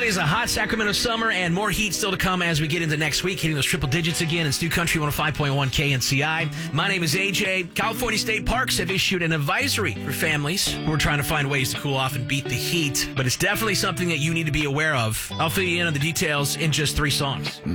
It is a hot Sacramento summer and more heat still to come as we get into next week, hitting those triple digits again in Stu Country 105.1 KNCI. My name is AJ. California State Parks have issued an advisory for families who are trying to find ways to cool off and beat the heat, but it's definitely something that you need to be aware of. I'll fill you in on the details in just 3 songs.